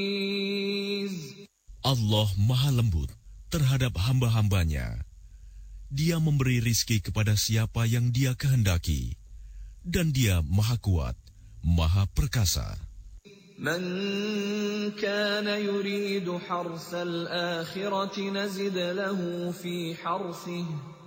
Allah Maha Lembut terhadap hamba-hambanya. Dia memberi rizki kepada siapa yang Dia kehendaki, dan Dia Maha Kuat, Maha Perkasa. Man kana yuridu harsal akhirati nazid lahu fi harsihi